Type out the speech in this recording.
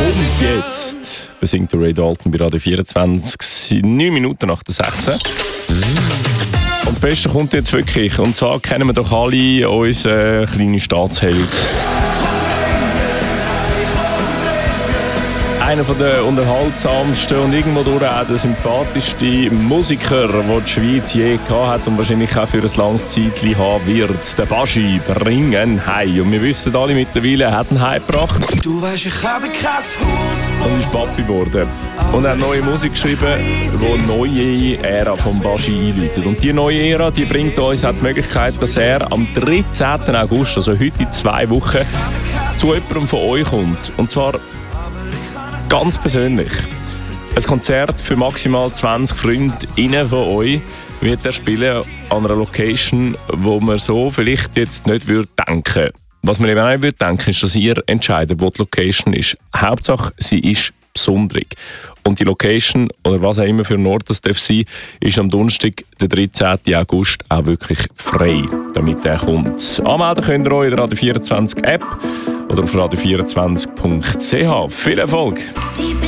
Jetzt besingt Ray Dalton bei Radio 24, 9 Minuten nach der 6. Und das Beste kommt jetzt wirklich. Und zwar kennen wir doch alle unseren kleinen Staatsheld. Einer der unterhaltsamsten und irgendwo durch auch der sympathischste Musiker, den die Schweiz je gehabt hat und wahrscheinlich auch für ein langes Zeitchen haben wird. Der Baschi bringen heim. Und wir wissen alle mittlerweile, er hat ihn heimgebracht. Du weißt, ich habe kein Haus. Und ist Papi geworden. Und er hat neue Musik geschrieben, die eine neue Ära von Baschi einläutet. Und diese neue Ära, die bringt uns auch die Möglichkeit, dass er am 13. August, also heute in 2 Wochen, zu jemandem von euch kommt. Und zwar ganz persönlich. Ein Konzert für maximal 20 Freundinnen von euch wird er spielen an einer Location, wo man so vielleicht jetzt nicht denken würde. Was man eben auch nicht denken, ist, dass ihr entscheidet, wo die Location ist. Hauptsache, sie ist besonders. Und die Location, oder was auch immer für ein Ort das darf sein, ist am Donnerstag, der 13. August, auch wirklich frei, damit er kommt. Anmelden könnt ihr euch in der Radio 24 App oder auf radio24.ch. Viel Erfolg!